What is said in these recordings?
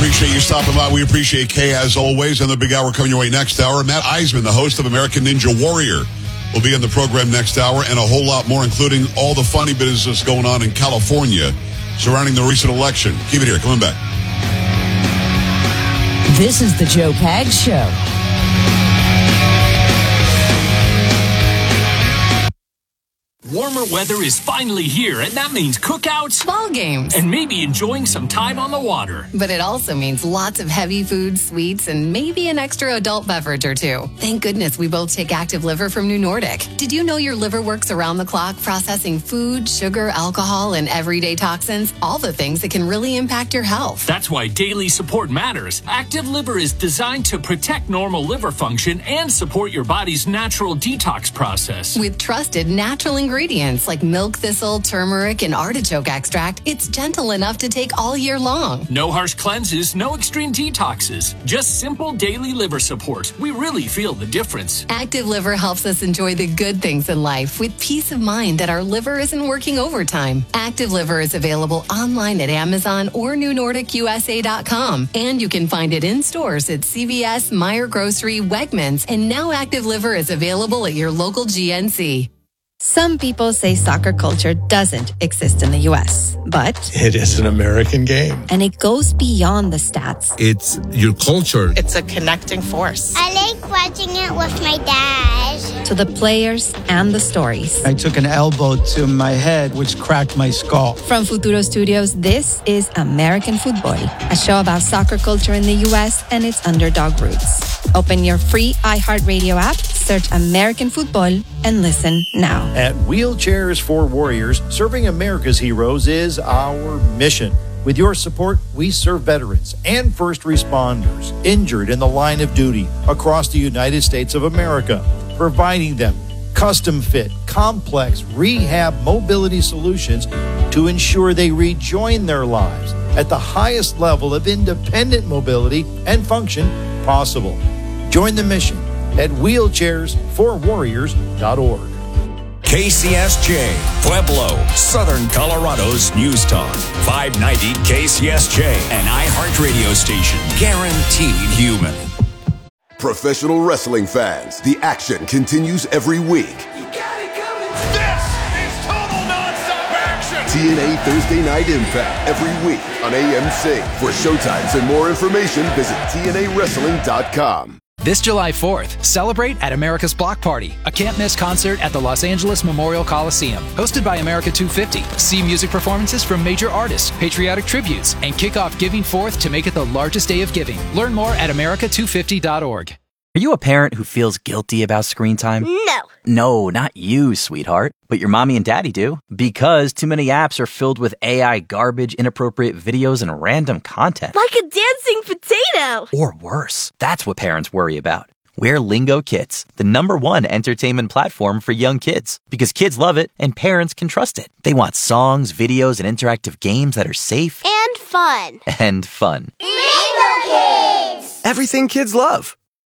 appreciate you stopping by. We appreciate Kay as always. And the big hour coming your way next hour. Matt Eisman, the host of American Ninja Warrior, will be in the program next hour, and a whole lot more, including all the funny business going on in California surrounding the recent election. Keep it here. Coming back. This is the Joe Pags Show. Warmer weather is finally here, and that means cookouts, ball games, and maybe enjoying some time on the water. But it also means lots of heavy foods, sweets, and maybe an extra adult beverage or two. Thank goodness we both take Active Liver from New Nordic. Did you know your liver works around the clock processing food, sugar, alcohol, and everyday toxins? All the things that can really impact your health. That's why daily support matters. Active Liver is designed to protect normal liver function and support your body's natural detox process. With trusted natural ingredients like milk thistle, turmeric, and artichoke extract, it's gentle enough to take all year long. No harsh cleanses, no extreme detoxes. Just simple daily liver support. We really feel the difference. Active Liver helps us enjoy the good things in life with peace of mind that our liver isn't working overtime. Active Liver is available online at Amazon or NewNordicUSA.com. And you can find it in stores at CVS, Meijer Grocery, Wegmans, and now Active Liver is available at your local GNC. Some people say soccer culture doesn't exist in the U.S., but it is an American game. And it goes beyond the stats. It's your culture. It's a connecting force. I like watching it with my dad. To the players and the stories. I took an elbow to my head, which cracked my skull. From Futuro Studios, this is American Football, a show about soccer culture in the U.S. and its underdog roots. Open your free iHeartRadio app, search American Football, and listen now. At Wheelchairs for Warriors, serving America's heroes is our mission. With your support, we serve veterans and first responders injured in the line of duty across the United States of America, providing them custom-fit, complex rehab mobility solutions to ensure they rejoin their lives at the highest level of independent mobility and function possible. Join the mission at wheelchairsforwarriors.org. KCSJ, Pueblo, Southern Colorado's News Talk. 590 KCSJ, an iHeart radio station, guaranteed human. Professional wrestling fans, the action continues every week. You got it coming. This is total nonstop action. TNA Thursday Night Impact every week on AMC. For showtimes and more information, visit TNAWrestling.com. This July 4th, celebrate at America's Block Party, a can't-miss concert at the Los Angeles Memorial Coliseum. Hosted by America 250, see music performances from major artists, patriotic tributes, and kick off Giving Forth to make it the largest day of giving. Learn more at america250.org. Are you a parent who feels guilty about screen time? No. No, not you, sweetheart. But your mommy and daddy do. Because too many apps are filled with AI garbage, inappropriate videos, and random content. Like a dancing potato. Or worse. That's what parents worry about. We're Lingo Kids, the #1 entertainment platform for young kids. Because kids love it and parents can trust it. They want songs, videos, and interactive games that are safe. And fun. And fun. Lingo Kids! Everything kids love.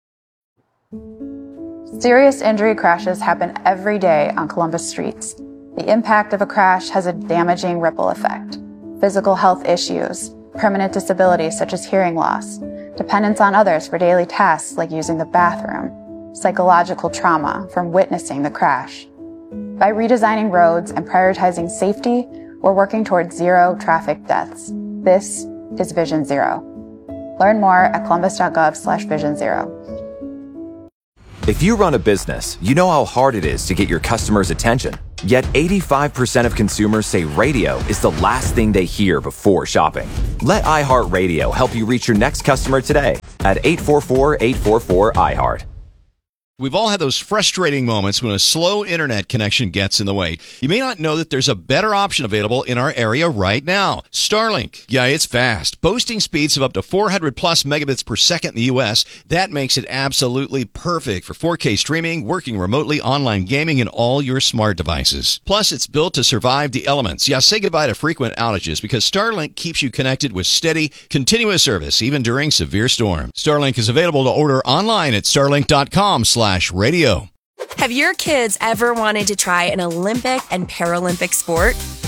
Serious injury crashes happen every day on Columbus streets. The impact of a crash has a damaging ripple effect. Physical health issues, permanent disabilities such as hearing loss, dependence on others for daily tasks like using the bathroom, psychological trauma from witnessing the crash. By redesigning roads and prioritizing safety, we're working towards zero traffic deaths. This is Vision Zero. Learn more at columbus.gov/Vision Zero. If you run a business, you know how hard it is to get your customers' attention. Yet 85% of consumers say radio is the last thing they hear before shopping. Let iHeartRadio help you reach your next customer today at 844-844-iHeart. We've all had those frustrating moments when a slow internet connection gets in the way. You may not know that there's a better option available in our area right now. Starlink. Yeah, it's fast. Boasting speeds of up to 400 plus megabits per second in the U.S. That makes it absolutely perfect for 4K streaming, working remotely, online gaming, and all your smart devices. Plus, it's built to survive the elements. Yeah, say goodbye to frequent outages because Starlink keeps you connected with steady, continuous service, even during severe storms. Starlink is available to order online at starlink.com/radio. Have your kids ever wanted to try an Olympic and Paralympic sport?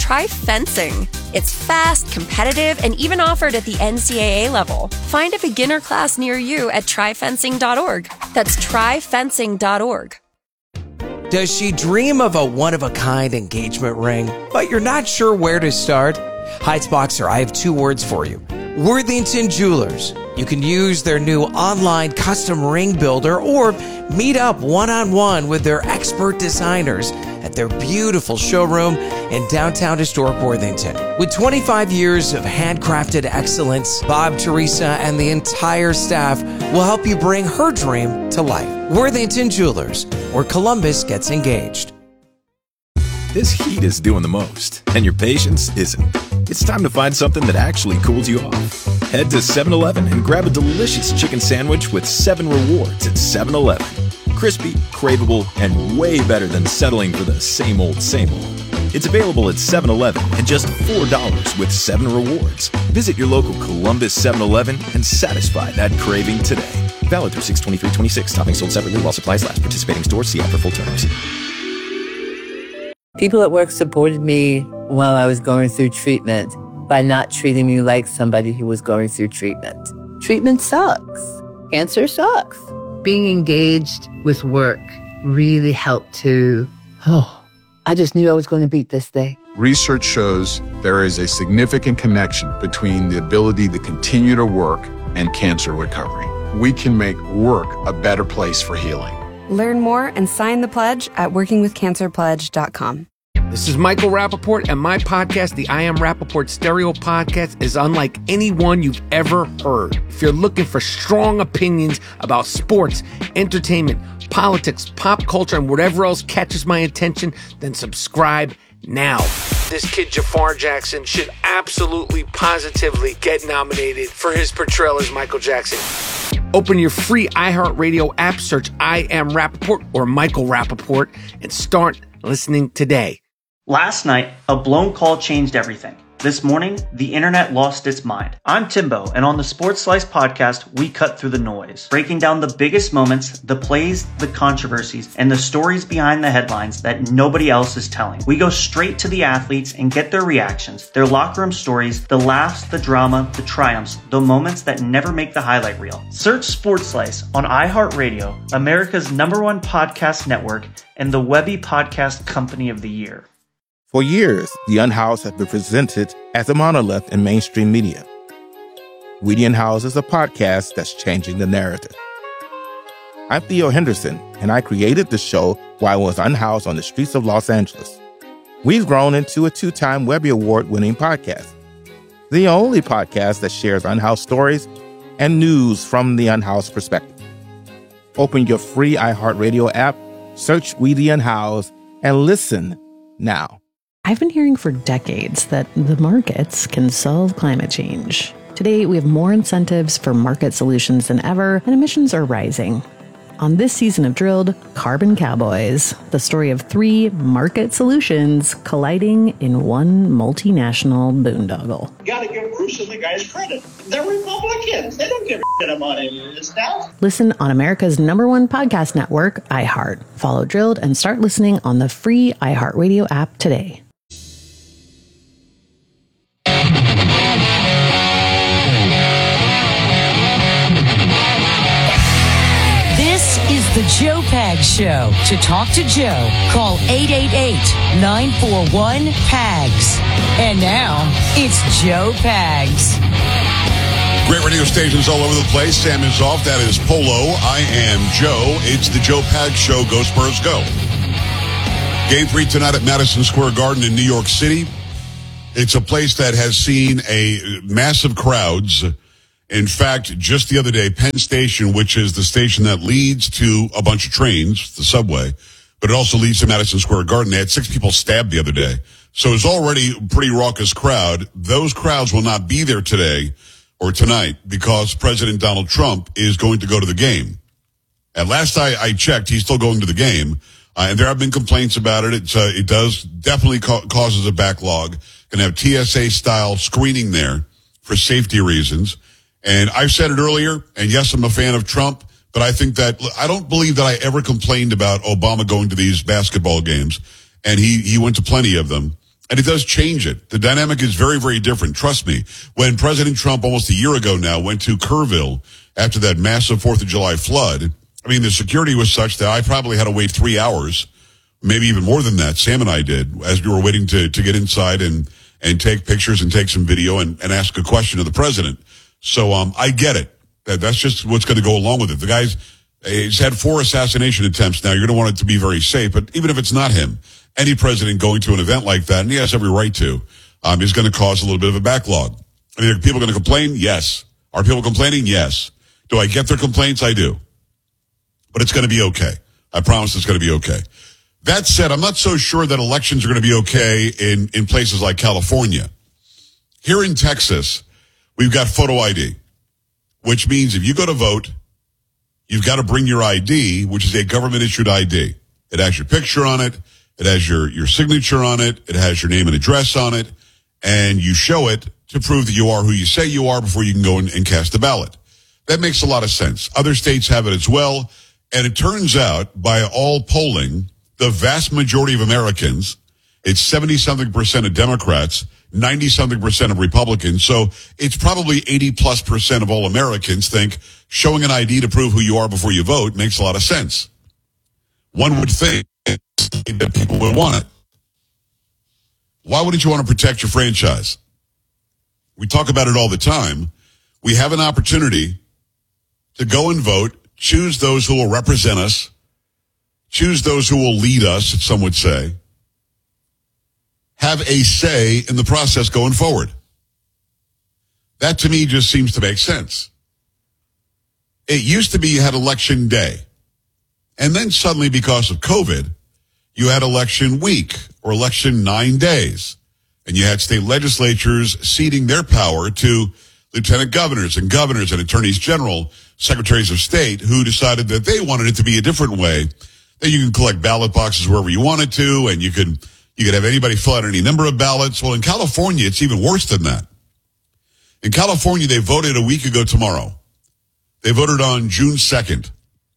try fencing. It's fast, competitive, and even offered at the NCAA level. Find a beginner class near you at tryfencing.org. That's tryfencing.org. Does she dream of a one-of-a-kind engagement ring, but you're not sure where to start? Heights Boxer, I have 2 words for you. Worthington Jewelers. You can use their new online custom ring builder or meet up one-on-one with their expert designers at their beautiful showroom in downtown historic Worthington. With 25 years of handcrafted excellence, Bob, Teresa, and the entire staff will help you bring her dream to life. Worthington Jewelers, where Columbus gets engaged. This heat is doing the most, and your patience isn't. It's time to find something that actually cools you off. Head to 7-Eleven and grab a delicious chicken sandwich with 7 rewards at 7-Eleven. Crispy, craveable, and way better than settling for the same old, same old. It's available at 7-Eleven at just $4 with 7 rewards. Visit your local Columbus 7-Eleven and satisfy that craving today. Valid through 6/23/26. Toppings sold separately while supplies last. Participating stores see app for full terms. People at work supported me while I was going through treatment by not treating me like somebody who was going through treatment. Treatment sucks. Cancer sucks. Being engaged with work really helped to, I just knew I was going to beat this thing. Research shows there is a significant connection between the ability to continue to work and cancer recovery. We can make work a better place for healing. Learn more and sign the pledge at workingwithcancerpledge.com. This is Michael Rappaport, and my podcast, the I Am Rappaport Stereo Podcast, is unlike any one you've ever heard. If you're looking for strong opinions about sports, entertainment, politics, pop culture, and whatever else catches my attention, then subscribe now. This kid Jafar Jackson should absolutely, positively get nominated for his portrayal as Michael Jackson. Open your free iHeartRadio app, search I Am Rappaport or Michael Rappaport, and start listening today. Last night, a blown call changed everything. This morning, the internet lost its mind. I'm Timbo, and on the Sports Slice podcast, we cut through the noise, breaking down the biggest moments, the plays, the controversies, and the stories behind the headlines that nobody else is telling. We go straight to the athletes and get their reactions, their locker room stories, the laughs, the drama, the triumphs, the moments that never make the highlight reel. Search Sports Slice on iHeartRadio, America's #1 podcast network, and the Webby Podcast Company of the Year. For years, The Unhoused has been presented as a monolith in mainstream media. We The Unhoused is a podcast that's changing the narrative. I'm Theo Henderson, and I created the show while I was unhoused on the streets of Los Angeles. We've grown into a 2-time Webby Award-winning podcast, the only podcast that shares unhoused stories and news from the unhoused perspective. Open your free iHeartRadio app, search We The Unhoused, and listen now. I've been hearing for decades that the markets can solve climate change. Today, we have more incentives for market solutions than ever, and emissions are rising. On this season of Drilled, Carbon Cowboys, the story of 3 market solutions colliding in one multinational boondoggle. You gotta give Bruce and the guys credit. They're Republicans. They don't give a shit about any of this stuff. Listen on America's #1 podcast network, iHeart. Follow Drilled and start listening on the free iHeartRadio app today. This is the Joe Pags Show. To talk to Joe, call 888-941-PAGS. And now, it's Joe Pags. Great radio stations all over the place. Sam is off. That is Polo. I am Joe. It's the Joe Pags Show. Go Spurs, go. Game 3 tonight at Madison Square Garden in New York City. It's a place that has seen a massive crowds. In fact, just the other day, Penn Station, which is the station that leads to a bunch of trains, the subway, but it also leads to Madison Square Garden. They had 6 people stabbed the other day. So it's already a pretty raucous crowd. Those crowds will not be there today or tonight because President Donald Trump is going to go to the game. At last I checked, he's still going to the game. And there have been complaints about it. It does definitely causes a backlog. Going to have TSA-style screening there for safety reasons. And I've said it earlier, and yes, I'm a fan of Trump, but I think that I don't believe that I ever complained about Obama going to these basketball games. And he went to plenty of them. And it does change it. The dynamic is very, very different. Trust me. When President Trump, almost a year ago now, went to Kerrville after that massive 4th of July flood, I mean, the security was such that I probably had to wait 3 hours, maybe even more than that. Sam and I did, as we were waiting to get inside and take pictures and take some video and ask a question of the president. So I get it. That's just what's going to go along with it. The guy's he's had 4 assassination attempts now. You're going to want it to be very safe. But even if it's not him, any president going to an event like that, and he has every right to, is going to cause a little bit of a backlog. I mean, are people going to complain? Yes. Are people complaining? Yes. Do I get their complaints? I do. But it's going to be okay. I promise it's going to be okay. That said, I'm not so sure that elections are going to be okay in places like California. Here in Texas, we've got photo ID, which means if you go to vote, you've got to bring your ID, which is a government-issued ID. It has your picture on it. It has your signature on it. It has your name and address on it. And you show it to prove that you are who you say you are before you can go and cast a ballot. That makes a lot of sense. Other states have it as well. And it turns out, by all polling, the vast majority of Americans, it's 70-something% of Democrats, 90-something% of Republicans. So it's probably 80+% of all Americans think showing an ID to prove who you are before you vote makes a lot of sense. One would think that people would want it. Why wouldn't you want to protect your franchise? We talk about it all the time. We have an opportunity to go and vote, choose those who will represent us, choose those who will lead us, some would say, have a say in the process going forward. That to me just seems to make sense. It used to be you had election day. And then suddenly, because of COVID, you had election week or election 9 days. And you had state legislatures ceding their power to lieutenant governors and attorneys general, secretaries of state, who decided that they wanted it to be a different way, that you can collect ballot boxes wherever you wanted to, and you could have anybody fill out any number of ballots. Well, in California, it's even worse than that. In California, they voted a week ago tomorrow. They voted on June 2nd.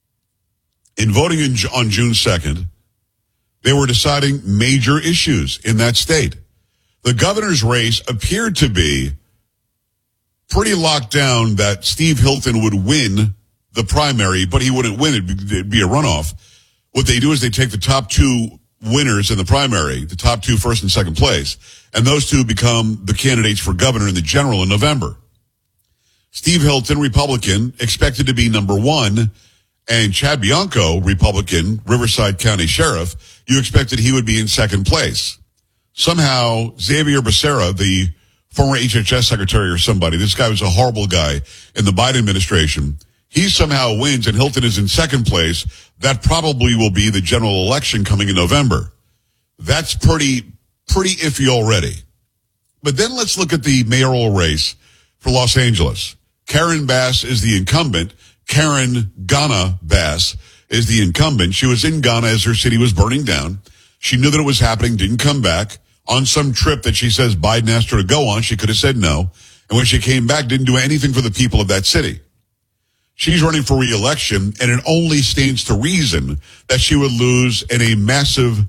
In voting on June 2nd, they were deciding major issues in that state. The governor's race appeared to be pretty locked down that Steve Hilton would win the primary, but he wouldn't win it. It'd be a runoff. What they do is they take the top 2 winners in the primary, the top 2 first and second place, and those 2 become the candidates for governor in the general in November. Steve Hilton, Republican, expected to be number 1, and Chad Bianco, Republican, Riverside County Sheriff, you expected he would be in second place. Somehow, Xavier Becerra, the former HHS secretary or somebody, this guy was a horrible guy in the Biden administration, he somehow wins and Hilton is in second place. That probably will be the general election coming in November. That's pretty iffy already. But then let's look at the mayoral race for Los Angeles. Karen Bass is the incumbent. Karen Ghana Bass is the incumbent. She was in Ghana as her city was burning down. She knew that it was happening, didn't come back. On some trip that she says Biden asked her to go on, she could have said no. And when she came back, didn't do anything for the people of that city. She's running for re-election, and it only stands to reason that she would lose in a massive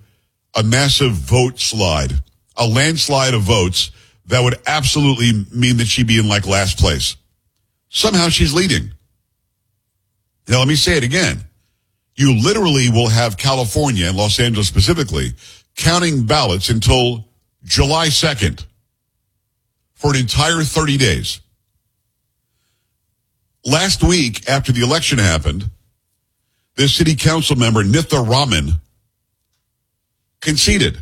vote slide, a landslide of votes that would absolutely mean that she'd be in like last place. Somehow she's leading. Now, let me say it again. You literally will have California and Los Angeles specifically counting ballots until July 2nd for an entire 30 days. Last week, after the election happened, this city council member, Nitha Raman, conceded.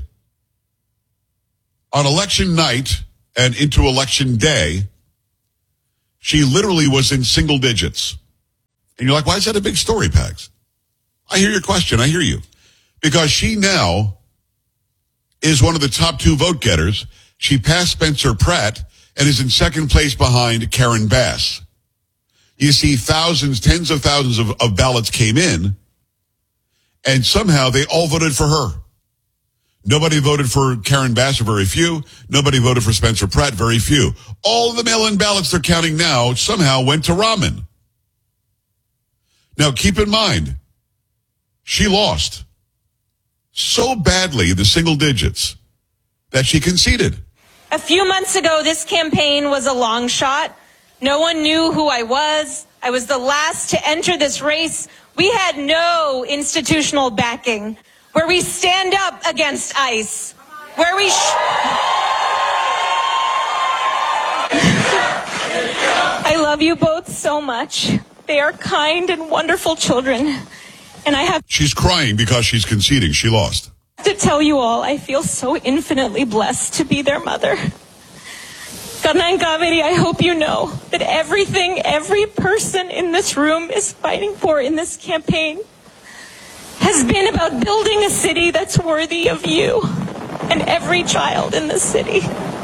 On election night and into election day, she literally was in single digits. And you're like, why is that a big story, Pags? I hear your question. I hear you. Because she now is one of the top 2 vote getters. She passed Spencer Pratt and is in second place behind Karen Bass. You see thousands, tens of thousands of ballots came in, and somehow they all voted for her. Nobody voted for Karen Bass, or very few. Nobody voted for Spencer Pratt, very few. All of the mail-in ballots they're counting now somehow went to Raman. Now, keep in mind, she lost so badly in the single digits that she conceded. A few months ago, this campaign was a long shot. No one knew who I was. I was the last to enter this race. We had no institutional backing. Where we stand up against ICE. Where we... I love you both so much. They are kind and wonderful children. And I have... She's crying because she's conceding. She lost. To tell you all, I feel so infinitely blessed to be their mother. Karna Kaveri, I hope you know that everything every person in this room is fighting for in this campaign has been about building a city that's worthy of you and every child in the city.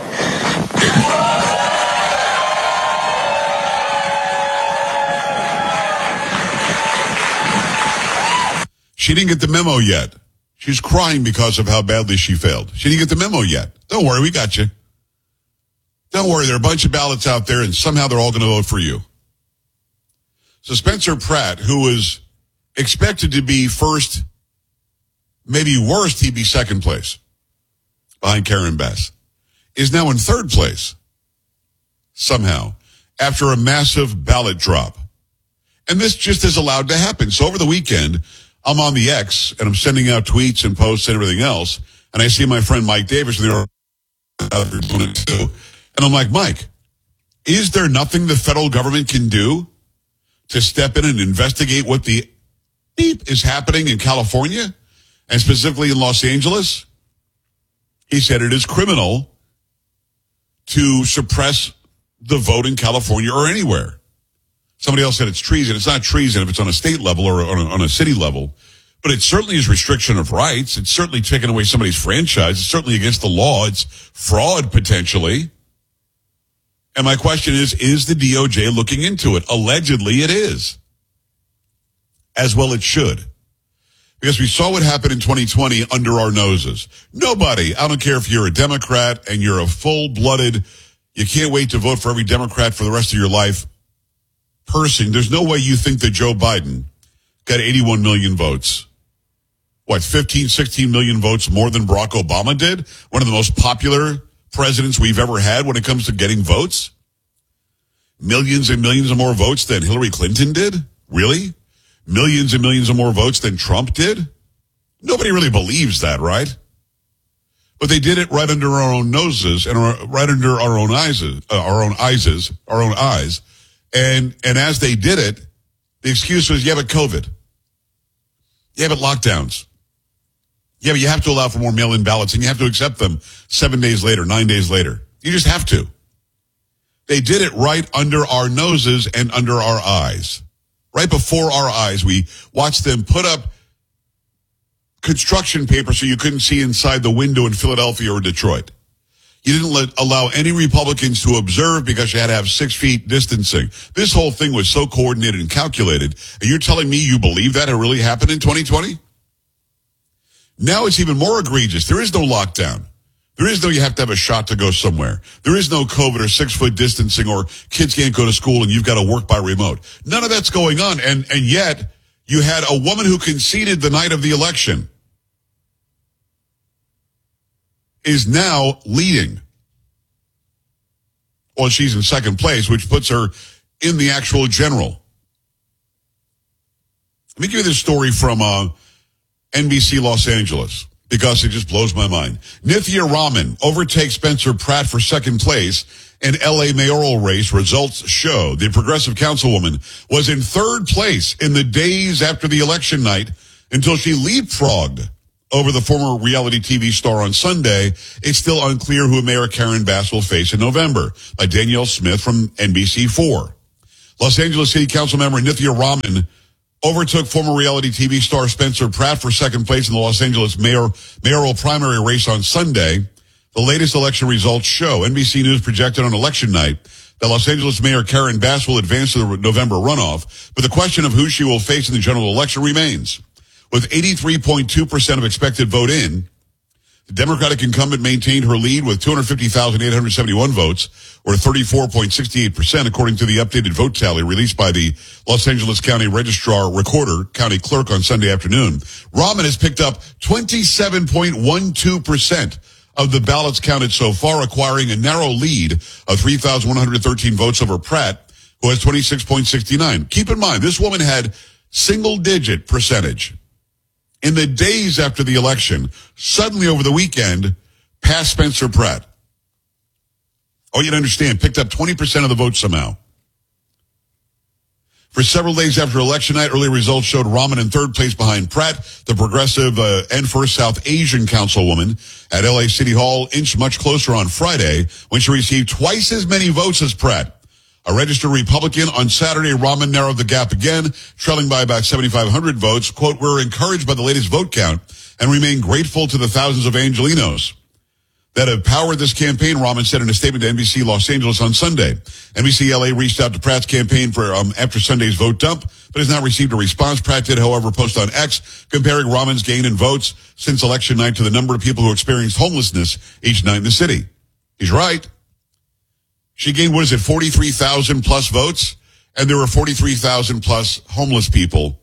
She didn't get the memo yet. She's crying because of how badly she failed. She didn't get the memo yet. Don't worry, we got you. Don't worry, there are a bunch of ballots out there, and somehow they're all going to vote for you. So Spencer Pratt, who was expected to be first, maybe worst, he'd be second place behind Karen Bass, is now in third place somehow after a massive ballot drop. And this just is allowed to happen. So over the weekend, I'm on the X, and I'm sending out tweets and posts and everything else, and I see my friend Mike Davis, and they're doing it too. And I'm like, Mike, is there nothing the federal government can do to step in and investigate what the beep is happening in California, and specifically in Los Angeles? He said it is criminal to suppress the vote in California or anywhere. Somebody else said it's treason. It's not treason if it's on a state level or on a city level, but it certainly is restriction of rights. It's certainly taking away somebody's franchise. It's certainly against the law. It's fraud potentially. And my question is the DOJ looking into it? Allegedly it is. As well it should. Because we saw what happened in 2020 under our noses. Nobody, I don't care if you're a Democrat and you're a full-blooded, you can't wait to vote for every Democrat for the rest of your life person, there's no way you think that Joe Biden got 81 million votes. What, 15, 16 million votes more than Barack Obama did? One of the most popular presidents we've ever had when it comes to getting votes? Millions and millions of more votes than Hillary Clinton did? Really? Millions and millions of more votes than Trump did? Nobody really believes that, right? But they did it right under our own noses and right under our own eyes. And as they did it, the excuse was, yeah, but COVID. Yeah, but lockdowns. Yeah, but you have to allow for more mail-in ballots, and you have to accept them 7 days later, 9 days later. You just have to. They did it right under our noses and under our eyes. Right before our eyes, we watched them put up construction paper so you couldn't see inside the window in Philadelphia or Detroit. You didn't allow any Republicans to observe because you had to have 6 feet distancing. This whole thing was so coordinated and calculated. And you're telling me you believe that it really happened in 2020? Now it's even more egregious. There is no lockdown. There is no you have to have a shot to go somewhere. There is no COVID or 6 foot distancing or kids can't go to school and you've got to work by remote. None of that's going on. And yet you had a woman who conceded the night of the election is now leading. Well, she's in second place, which puts her in the actual general. Let me give you this story from NBC Los Angeles, because it just blows my mind. Nithya Raman overtakes Spencer Pratt for second place in LA mayoral race. Results show the progressive councilwoman was in third place in the days after the election night until she leapfrogged over the former reality TV star on Sunday. It's still unclear who Mayor Karen Bass will face in November, by Danielle Smith from NBC4. Los Angeles City Council member Nithya Raman overtook former reality TV star Spencer Pratt for second place in the Los Angeles mayoral primary race on Sunday. The latest election results show NBC News projected on election night that Los Angeles Mayor Karen Bass will advance to the November runoff, but the question of who she will face in the general election remains. With 83.2% of expected vote in, the Democratic incumbent maintained her lead with 250,871 votes, or 34.68%, according to the updated vote tally released by the Los Angeles County Registrar Recorder, County Clerk on Sunday afternoon. Raman has picked up 27.12% of the ballots counted so far, acquiring a narrow lead of 3,113 votes over Pratt, who has 26.69. Keep in mind, this woman had single-digit percentage. In the days after the election, suddenly over the weekend, passed Spencer Pratt. Oh, you'd understand, picked up 20% of the vote somehow. For several days after election night, early results showed Rahman in third place behind Pratt. The progressive and First South Asian councilwoman at LA City Hall inched much closer on Friday when she received twice as many votes as Pratt. A registered Republican on Saturday, Rahman narrowed the gap again, trailing by about 7,500 votes. Quote, "We're encouraged by the latest vote count and remain grateful to the thousands of Angelenos that have powered this campaign," Rahman said in a statement to NBC Los Angeles on Sunday. NBC LA reached out to Pratt's campaign for after Sunday's vote dump, but has not received a response. Pratt did, however, post on X comparing Rahman's gain in votes since election night to the number of people who experienced homelessness each night in the city. He's right. She gained, 43,000 plus votes, and there were 43,000 plus homeless people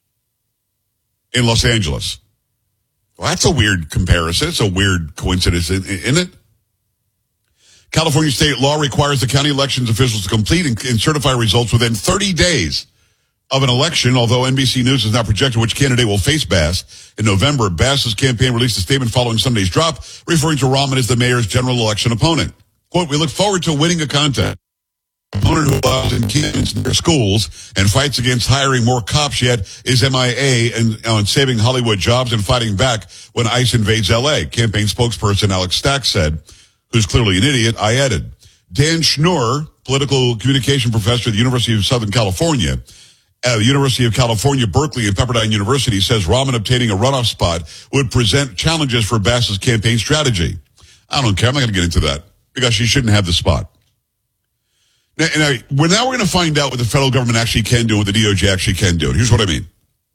in Los Angeles. Well, that's a weird comparison. It's a weird coincidence, isn't it? California state law requires the county elections officials to complete and certify results within 30 days of an election, although NBC News has not projected which candidate will face Bass. In November, Bass's campaign released a statement following Sunday's drop, referring to Rahman as the mayor's general election opponent. Quote, "We look forward to winning a contest. Opponent who allows in kids in their schools and fights against hiring more cops, yet is MIA and on saving Hollywood jobs and fighting back when ICE invades LA," campaign spokesperson Alex Stack said, who's clearly an idiot. I added, Dan Schnur, political communication professor at the University of Southern California, at the University of California, Berkeley, and Pepperdine University, says Rahman obtaining a runoff spot would present challenges for Bass's campaign strategy. I don't care. I'm not going to get into that because she shouldn't have the spot. Now we're going to find out what the federal government actually can do, what the DOJ actually can do. And here's what I mean.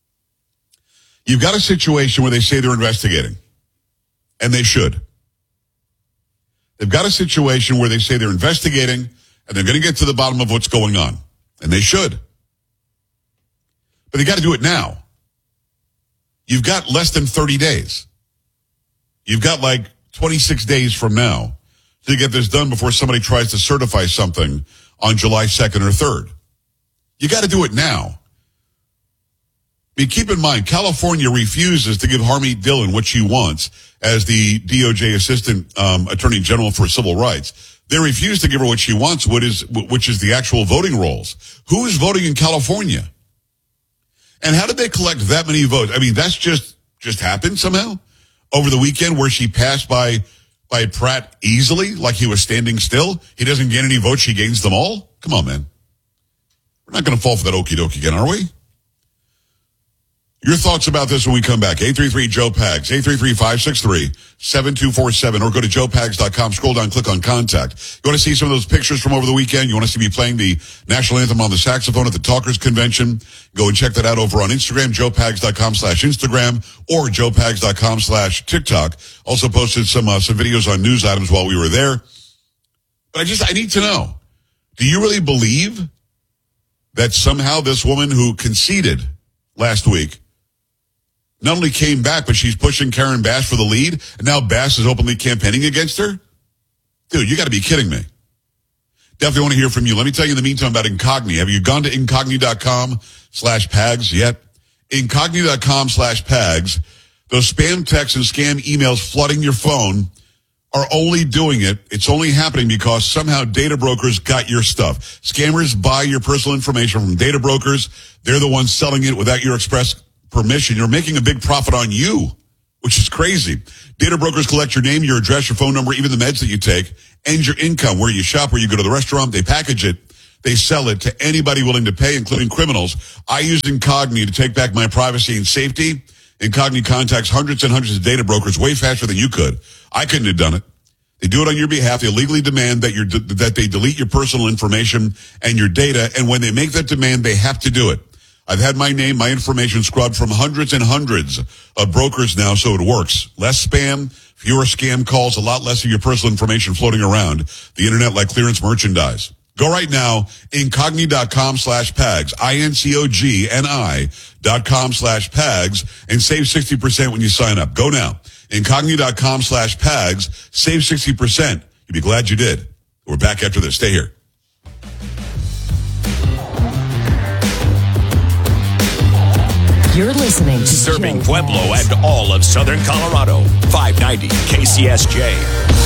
You've got a situation where they say they're investigating, and they should. They've got a situation where they say they're investigating, and they're going to get to the bottom of what's going on, and they should. But they got to do it now. You've got less than 30 days. You've got like 26 days from now to get this done before somebody tries to certify something on July 2nd or 3rd. You got to do it now. I mean, keep in mind, California refuses to give Harmeet Dillon what she wants as the DOJ Assistant Attorney General for Civil Rights. They refuse to give her what she wants, which is the actual voting rolls. Who is voting in California? And how did they collect that many votes? I mean, that's just happened somehow over the weekend where she passed by Pratt easily, like he was standing still. He doesn't gain any votes. She gains them all. Come on, man. We're not going to fall for that okie dokie again, are we? Your thoughts about this when we come back. 833-JOE-PAGS, 833-563-7247, or go to joepags.com, scroll down, click on contact. You want to see some of those pictures from over the weekend? You want to see me playing the national anthem on the saxophone at the Talkers Convention? Go and check that out over on Instagram, joepags.com/Instagram, or joepags.com/TikTok. Also posted some videos on news items while we were there. But I need to know, do you really believe that somehow this woman who conceded last week not only came back, but she's pushing Karen Bass for the lead, and now Bass is openly campaigning against her? Dude, you got to be kidding me. Definitely want to hear from you. Let me tell you in the meantime about Incogni. Have you gone to incogni.com/PAGS yet? Incogni.com/PAGS. Those spam texts and scam emails flooding your phone are only doing it. It's only happening because somehow data brokers got your stuff. Scammers buy your personal information from data brokers. They're the ones selling it without your express permission. You're making a big profit on you, which is crazy. Data brokers collect your name, your address, your phone number, even the meds that you take, and your income, where you shop, where you go to the restaurant. They package it. They sell it to anybody willing to pay, including criminals. I use Incogni to take back my privacy and safety. Incogni contacts hundreds and hundreds of data brokers way faster than you could. I couldn't have done it. They do it on your behalf. They legally demand that they delete your personal information and your data. And when they make that demand, they have to do it. I've had my name, my information scrubbed from hundreds and hundreds of brokers now, so it works. Less spam, fewer scam calls, a lot less of your personal information floating around the internet like clearance merchandise. Go right now, incogni.com/PAGS, INCOGNI.com/PAGS, and save 60% when you sign up. Go now, incogni.com/PAGS, save 60%. You'll be glad you did. We're back after this. Stay here. You're listening to Serving Joe Pueblo Pags. and all of Southern Colorado. 590 KCSJ.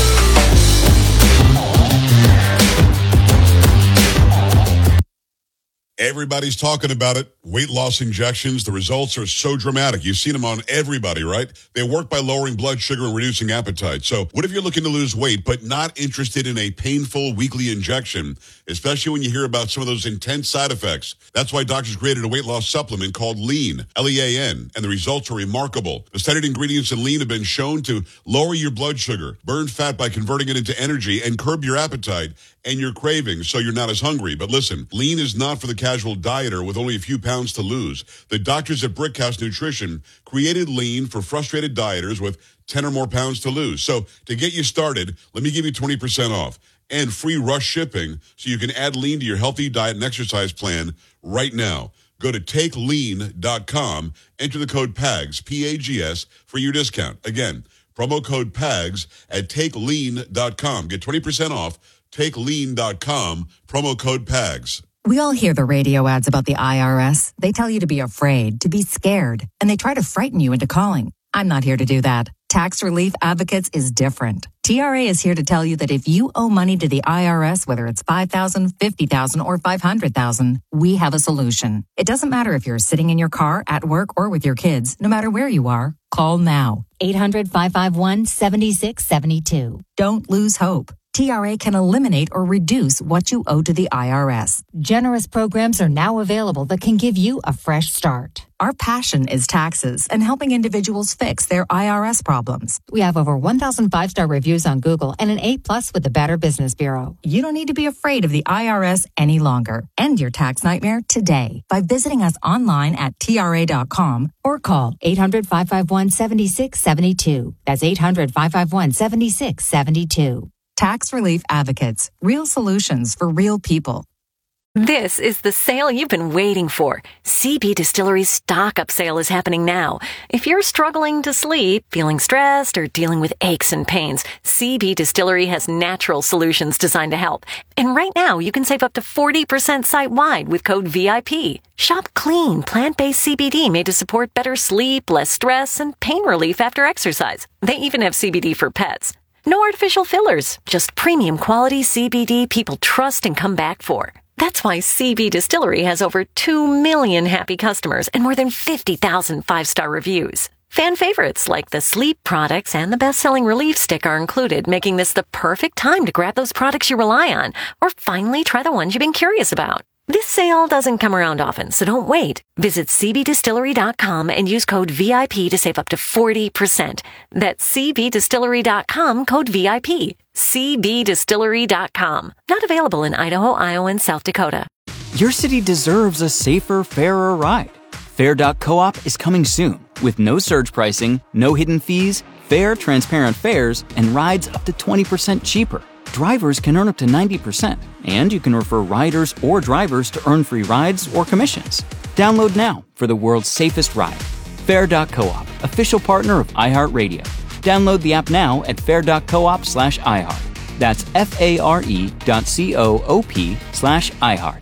Everybody's talking about it. Weight loss injections. The results are so dramatic. You've seen them on everybody, right? They work by lowering blood sugar and reducing appetite. So what if you're looking to lose weight but not interested in a painful weekly injection, especially when you hear about some of those intense side effects? That's why doctors created a weight loss supplement called Lean, L-E-A-N, and the results are remarkable. The studied ingredients in Lean have been shown to lower your blood sugar, burn fat by converting it into energy, and curb your appetite and your cravings so you're not as hungry. But listen, Lean is not for the casual dieter with only a few pounds to lose. The doctors at Brickhouse Nutrition created Lean for frustrated dieters with 10 or more pounds to lose. So to get you started, let me give you 20% off and free rush shipping so you can add Lean to your healthy diet and exercise plan right now. Go to takelean.com, enter the code PAGS, P-A-G-S, for your discount. Again, promo code PAGS at takelean.com. Get 20% off. TakeLean.com, promo code PAGS. We all hear the radio ads about the IRS. They tell you to be afraid, to be scared, and they try to frighten you into calling. I'm not here to do that. Tax Relief Advocates is different. TRA is here to tell you that if you owe money to the IRS, whether it's $5,000, $50,000, or $500,000, we have a solution. It doesn't matter if you're sitting in your car, at work, or with your kids. No matter where you are, call now. 800-551-7672. Don't lose hope. TRA can eliminate or reduce what you owe to the IRS. Generous programs are now available that can give you a fresh start. Our passion is taxes and helping individuals fix their IRS problems. We have over 1,000 5-star reviews on Google and an A+ with the Better Business Bureau. You don't need to be afraid of the IRS any longer. End your tax nightmare today by visiting us online at TRA.com or call 800-551-7672. That's 800-551-7672. Tax Relief Advocates. Real solutions for real people. This is the sale you've been waiting for. CB Distillery's stock up sale is happening now. If you're struggling to sleep, feeling stressed, or dealing with aches and pains, CB Distillery has natural solutions designed to help. And right now, you can save up to 40% site-wide with code VIP. Shop clean, plant-based CBD made to support better sleep, less stress, and pain relief after exercise. They even have CBD for pets. No artificial fillers, just premium quality CBD people trust and come back for. That's why CB Distillery has over 2 million happy customers and more than 50,000 5-star reviews. Fan favorites like the sleep products and the best-selling Relief Stick are included, making this the perfect time to grab those products you rely on or finally try the ones you've been curious about. This sale doesn't come around often, so don't wait. Visit cbdistillery.com and use code VIP to save up to 40%. That's cbdistillery.com, code VIP. cbdistillery.com. Not available in Idaho, Iowa, and South Dakota. Your city deserves a safer, fairer ride. Fair.coop is coming soon with no surge pricing, no hidden fees, fair, transparent fares, and rides up to 20% cheaper. Drivers can earn up to 90%, and you can refer riders or drivers to earn free rides or commissions. Download now for the world's safest ride. Fair.coop, official partner of iHeartRadio. Download the app now at fair.coop/iHeart. That's FARE.coop/iHeart.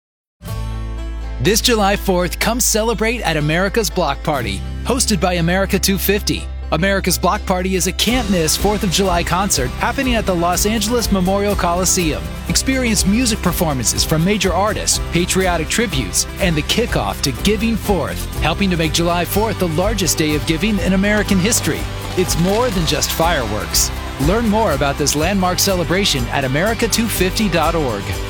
This July 4th, come celebrate at America's Block Party, hosted by America 250. America's Block Party is a can't-miss 4th of July concert happening at the Los Angeles Memorial Coliseum. Experience music performances from major artists, patriotic tributes, and the kickoff to Giving Forth, helping to make July 4th the largest day of giving in American history. It's more than just fireworks. Learn more about this landmark celebration at america250.org.